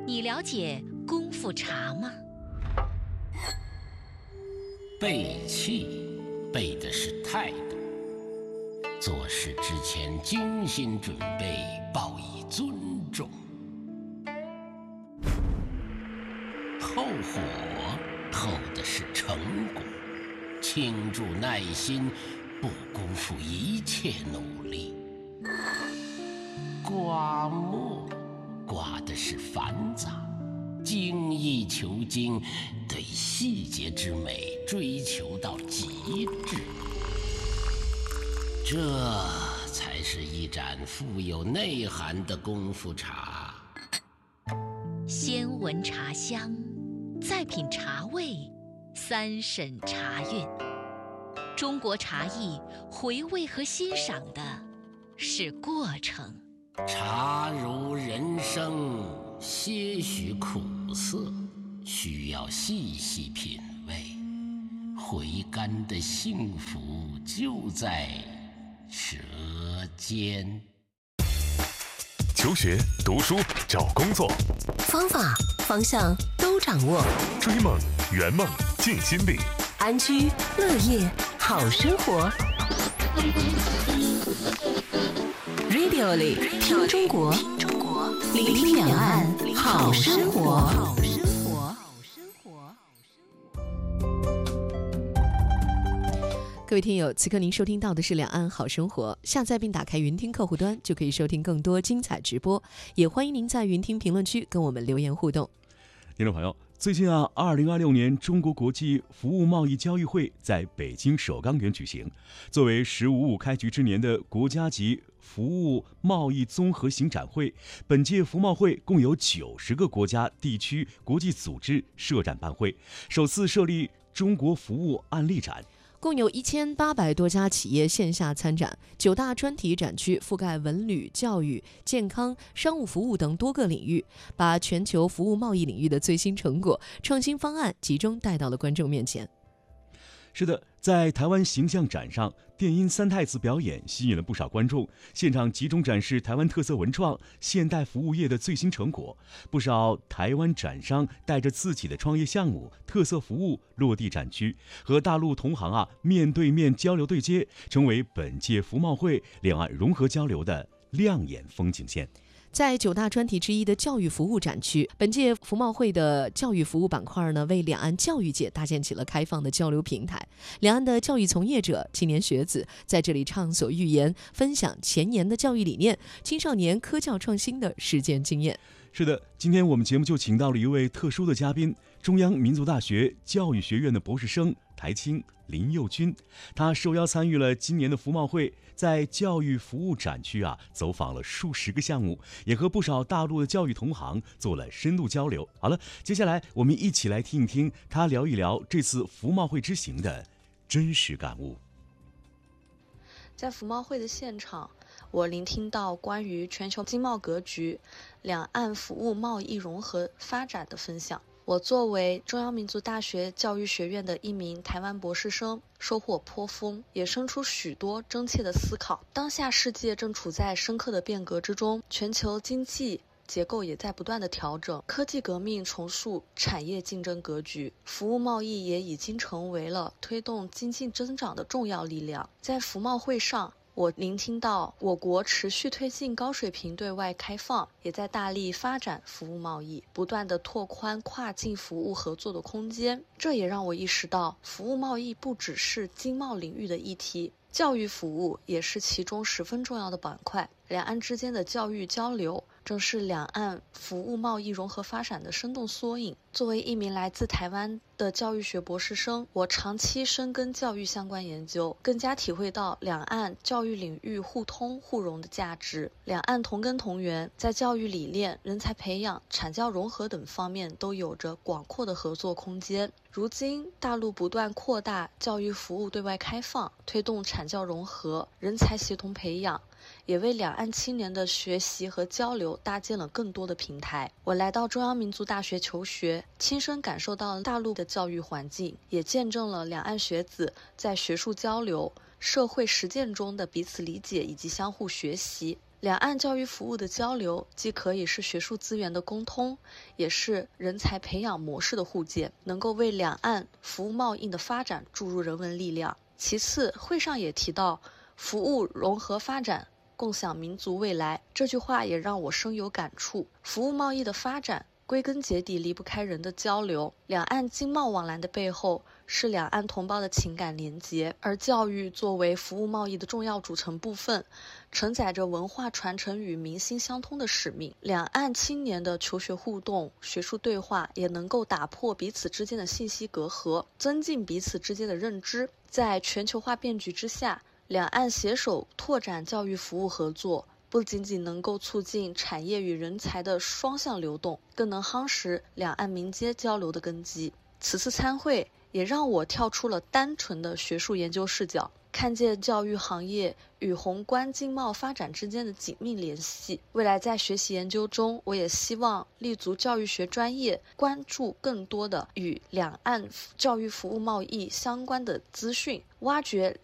你了解功夫茶吗？ 背气，背的是态度。做事之前精心准备，报以尊重。后火，后的是成果。倾注耐心，不辜负一切努力。刮墨，刮的是繁杂。精益求精，对细节之美追求到极致，这才是一盏富有内涵的功夫茶。 先闻茶香，再品茶味，三审茶韵。中国茶艺回味和欣赏的是过程。 茶如人生，些许苦涩，需要细细品味。回甘的幸福就在舌尖。 求学、读书、找工作， 方法、方向都掌握。 追梦、圆梦、尽心力， 安居乐业，好生活。Radio 里听中国，聆听两岸好生活。 各位听友，此刻您收听到的是两岸好生活，下载并打开云听客户端就可以收听更多精彩直播，也欢迎您在云听评论区跟我们留言互动。 听众朋友，最近2026年中国国际服务贸易交易会在北京首钢园举行。作为“15+5”开局之年的国家级服务贸易综合型展会，本届服贸会共有90个国家、地区、国际组织设展办会，首次设立中国服务案例展。 共有1800多家企业线下参展，9大专题展区覆盖文旅、教育、健康、商务服务等多个领域，把全球服务贸易领域的最新成果、创新方案集中带到了观众面前。 是的，在台湾形象展上，电音三太子表演吸引了不少观众，现场集中展示台湾特色文创、现代服务业的最新成果。不少台湾展商带着自己的创业项目、特色服务落地展区，和大陆同行面对面交流对接，成为本届服贸会两岸融合交流的亮眼风景线。 在9大专题之一的教育服务展区，本届服贸会的教育服务板块呢，为两岸教育界搭建起了开放的交流平台。两岸的教育从业者、青年学子在这里畅所欲言，分享前沿的教育理念、青少年科教创新的实践经验。 是的，今天我们节目就请到了一位特殊的嘉宾，中央民族大学教育学院的博士生台青林佑君。他受邀参与了今年的服贸会，在教育服务展区走访了数十个项目，也和不少大陆的教育同行做了深度交流。好了，接下来我们一起来听一听他聊一聊这次服贸会之行的真实感悟。 在服贸会的现场，我聆听到关于全球经贸格局、两岸服务贸易融合发展的分享。我作为中央民族大学教育学院的一名台湾博士生，收获颇丰，也生出许多真切的思考。当下世界正处在深刻的变革之中，全球经济结构也在不断的调整，科技革命重塑产业竞争格局，服务贸易也已经成为了推动经济增长的重要力量。在服贸会上，我聆听到我国持续推进高水平对外开放，也在大力发展服务贸易，不断地拓宽跨境服务合作的空间。这也让我意识到，服务贸易不只是经贸领域的议题，教育服务也是其中十分重要的板块。两岸之间的教育交流正是两岸服务贸易融合发展的生动缩影。作为一名来自台湾的教育学博士生，我长期深耕教育相关研究，更加体会到两岸教育领域互通互融的价值。两岸同根同源，在教育理念、人才培养、产教融合等方面都有着广阔的合作空间。如今，大陆不断扩大教育服务对外开放，推动产教融合、人才协同培养，也为两岸青年的学习和交流搭建了更多的平台。我来到中央民族大学求学，亲身感受到大陆的教育环境，也见证了两岸学子在学术交流、社会实践中的彼此理解以及相互学习。 两岸教育服务的交流，既可以是学术资源的沟通，也是人才培养模式的互鉴，能够为两岸服务贸易的发展注入人文力量。其次，会上也提到服务融合发展，共享民族未来，这句话也让我深有感触。服务贸易的发展归根结底离不开人的交流，两岸经贸往来的背后是两岸同胞的情感连结，而教育作为服务贸易的重要组成部分，承载着文化传承与民心相通的使命。两岸青年的求学互动、学术对话也能够打破彼此之间的信息隔阂，增进彼此之间的认知。在全球化变局之下，两岸携手拓展教育服务合作，不仅仅能够促进产业与人才的双向流动，更能夯实两岸民间交流的根基。此次参会也让我跳出了单纯的学术研究视角，看见教育行业与宏观经贸发展之间的紧密联系。未来在学习研究中，我也希望立足教育学专业，关注更多的与两岸教育服务贸易相关的资讯，挖掘